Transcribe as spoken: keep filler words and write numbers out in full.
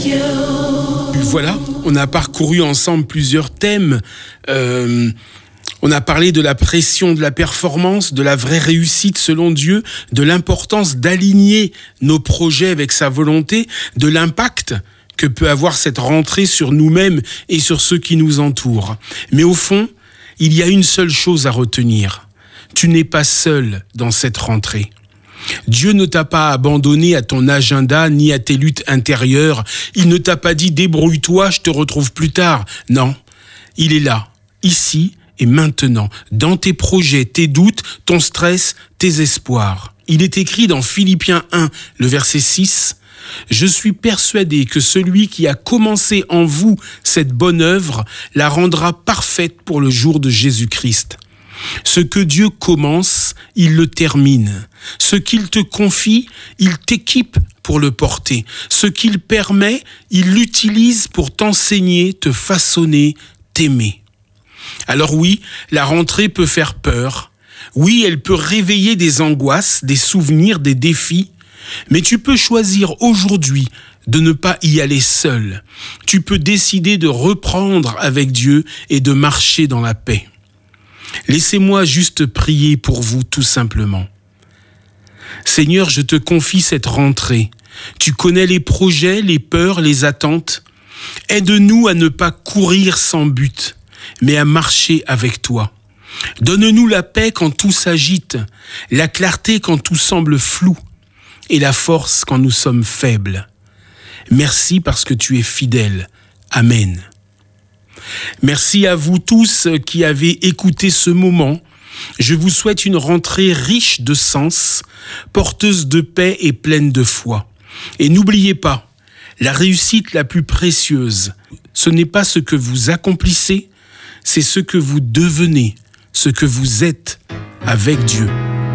Voilà, on a parcouru ensemble plusieurs thèmes. Euh, on a parlé de la pression de la performance, de la vraie réussite selon Dieu, de l'importance d'aligner nos projets avec sa volonté, de l'impact que peut avoir cette rentrée sur nous-mêmes et sur ceux qui nous entourent. Mais au fond, il y a une seule chose à retenir. Tu n'es pas seul dans cette rentrée. Dieu ne t'a pas abandonné à ton agenda ni à tes luttes intérieures. Il ne t'a pas dit « débrouille-toi, je te retrouve plus tard ». Non, il est là, ici et maintenant, dans tes projets, tes doutes, ton stress, tes espoirs. Il est écrit dans Philippiens un, le verset six, « Je suis persuadé que celui qui a commencé en vous cette bonne œuvre la rendra parfaite pour le jour de Jésus-Christ. » Ce que Dieu commence, il le termine. Ce qu'il te confie, il t'équipe pour le porter. Ce qu'il permet, il l'utilise pour t'enseigner, te façonner, t'aimer. Alors oui, la rentrée peut faire peur. Oui, elle peut réveiller des angoisses, des souvenirs, des défis. Mais tu peux choisir aujourd'hui de ne pas y aller seul. Tu peux décider de reprendre avec Dieu et de marcher dans la paix. Laissez-moi juste prier pour vous tout simplement. Seigneur, je te confie cette rentrée. Tu connais les projets, les peurs, les attentes. Aide-nous à ne pas courir sans but, mais à marcher avec toi. Donne-nous la paix quand tout s'agite, la clarté quand tout semble flou et la force quand nous sommes faibles. Merci parce que tu es fidèle. Amen. Merci à vous tous qui avez écouté ce moment. Je vous souhaite une rentrée riche de sens, porteuse de paix et pleine de foi. Et n'oubliez pas, la réussite la plus précieuse, ce n'est pas ce que vous accomplissez, c'est ce que vous devenez, ce que vous êtes avec Dieu.